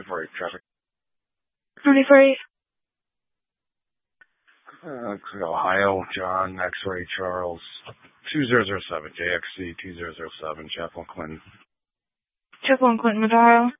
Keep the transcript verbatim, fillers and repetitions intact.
four eight traffic. County four eight. Uh, Ohio, John, X-Ray, Charles, two zero zero seven, J X C two zero zero seven, Chaplain Clinton. Chaplain Clinton with Ohio.